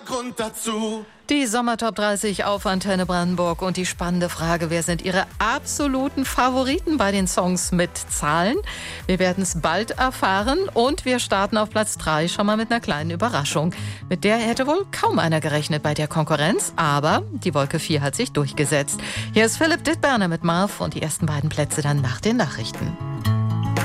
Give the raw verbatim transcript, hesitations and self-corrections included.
Grund dazu. Die Sommertop dreißig auf Antenne Brandenburg und die spannende Frage, wer sind Ihre absoluten Favoriten bei den Songs mit Zahlen? Wir werden es bald erfahren und wir starten auf Platz drei schon mal mit einer kleinen Überraschung. Mit der hätte wohl kaum einer gerechnet bei der Konkurrenz, aber die Wolke vier hat sich durchgesetzt. Hier ist Philipp Dittberner mit Marv und die ersten beiden Plätze dann nach den Nachrichten.